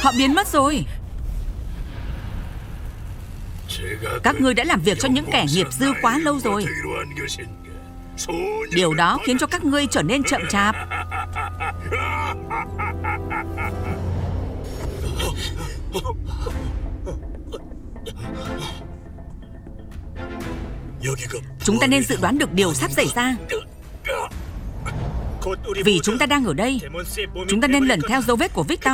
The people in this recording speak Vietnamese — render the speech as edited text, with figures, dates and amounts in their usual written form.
Họ biến mất rồi. Các ngươi đã làm việc cho những kẻ nghiệp dư quá lâu rồi. Điều đó khiến cho các ngươi trở nên chậm chạp. Chúng ta nên dự đoán được điều sắp xảy ra. Vì chúng ta đang ở đây, chúng ta nên lần theo dấu vết của Victor.